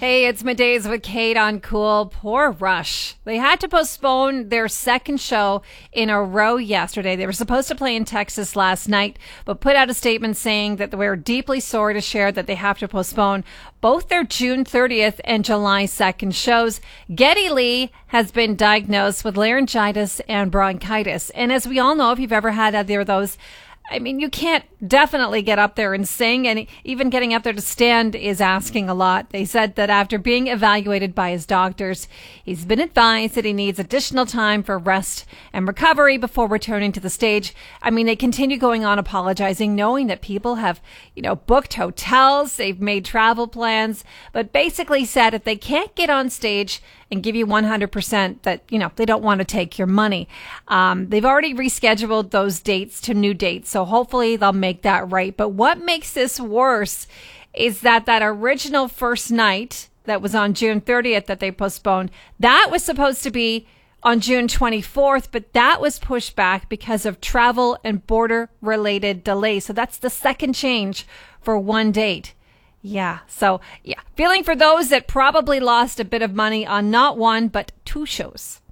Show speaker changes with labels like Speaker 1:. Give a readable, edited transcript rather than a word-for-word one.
Speaker 1: Hey, it's Middays with Kate on Cool. Poor Rush. They had to postpone their second show in a row yesterday. They were supposed to play in Texas last night, but put out a statement saying that they were deeply sorry to share that they have to postpone both their June 30th and July 2nd shows. Geddy Lee has been diagnosed with laryngitis and bronchitis. And as we all know, if you've ever had either of those, I mean, you can't definitely get up there and sing, and even getting up there to stand is asking a lot. They said that after being evaluated by his doctors, he's been advised that he needs additional time for rest and recovery before returning to the stage. I mean, they continue going on apologizing, knowing that people have, booked hotels, they've made travel plans, but basically said if they can't get on stage and give you 100% that, they don't want to take your money. They've already rescheduled those dates to new dates, so hopefully they'll make that right. But what makes this worse is that original first night that was on June 30th that they postponed, that was supposed to be on June 24th, but that was pushed back because of travel and border-related delays. So that's the second change for one date. Yeah. Feeling for those that probably lost a bit of money on not one, but two shows.